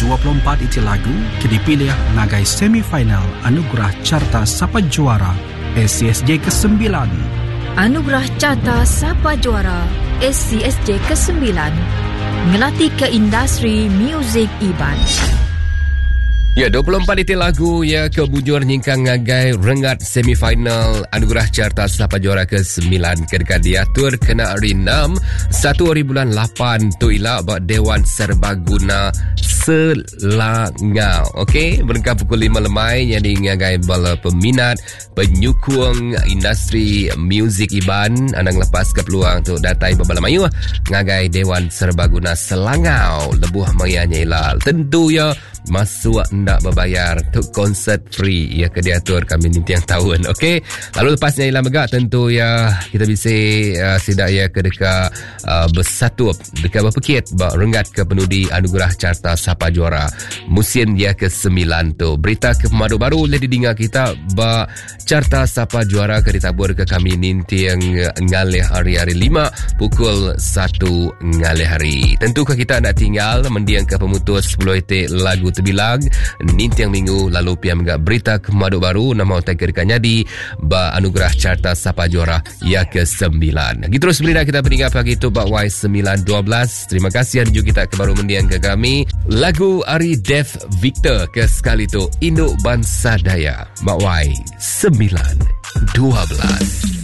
24 iti lagu dipilih ngagai semifinal Anugerah Carta Sapa Juara SCSJ ke-9. Anugerah Carta Sapa Juara SCSJ ke-9 ngelatih ke industri muzik Iban. Ya, 24 itu lagu ya kebujur nyingkang ngagai rengat semifinal Anugerah Carta Sapa Juara ke-9 kedekat diatur kena hari 6 1 hari bulan 8 tu ila buat Dewan Serbaguna Selangau. Okey, berengkap pukul 5 lemai jadi ngagai bala peminat penyukung industri muzik Iban anang lepas ke peluang tu datai babala mayu ngagai Dewan Serbaguna Selangau lebuh mayanya ilal. Tentu ya masuk ndak berbayar untuk konsert free ya ke diatur kami ni tiang tahun. Okey, lalu lepasnya ialah megak tentu ya kita bisa sidak ya ke dekat bersatu dekat berpekit bak rengat ke penudi Anugerah Carta Sapa Juara musim ya ke-9 tu. Berita ke pemadu baru boleh didengar kita bak Carta Sapa Juara ke ditabur ke kami ni tiang ngalih hari-hari 5 pukul 1 ngalih hari. Tentu ke kita nak tinggal mendiang ke pemutus 10 etik lagu terbilang nintiang minggu lalu pia menggak berita kemaduk baru nama otak kedekannya di ba Anugerah Carta Sapa Juara ya ke-9. Gitu terus berita kita peninggal pagi itu bak Y912. Terima kasih dan juga kita kebaru mendiang ke kami lagu Ari Dev Victor ke sekali tu Induk Bangsa Daya bak Y912.